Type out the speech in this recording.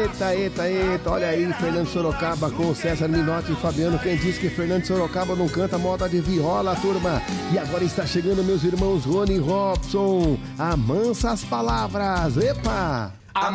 Eita, olha aí, Fernando Sorocaba com César Minotti e Fabiano. Quem disse que Fernando Sorocaba não canta moda de viola, turma? E agora está chegando meus irmãos Rony e Robson. Amansa as palavras, epa!